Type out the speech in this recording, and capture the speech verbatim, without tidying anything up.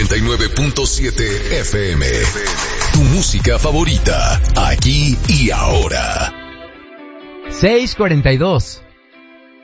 noventa y nueve punto siete F M. Tu música favorita, aquí y ahora. seis cuarenta y dos.